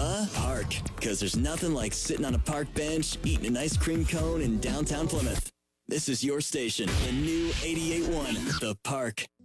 The Park. Because there's nothing like sitting on a park bench, eating an ice cream cone in downtown Plymouth. This is your station, the new 88.1, The Park.